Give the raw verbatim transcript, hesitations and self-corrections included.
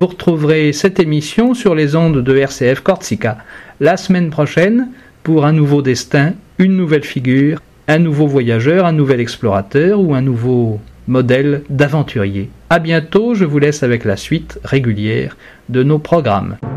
Vous retrouverez cette émission sur les ondes de R C F Corsica la semaine prochaine pour un nouveau destin, une nouvelle figure, un nouveau voyageur, un nouvel explorateur ou un nouveau modèle d'aventurier. À bientôt, je vous laisse avec la suite régulière de nos programmes.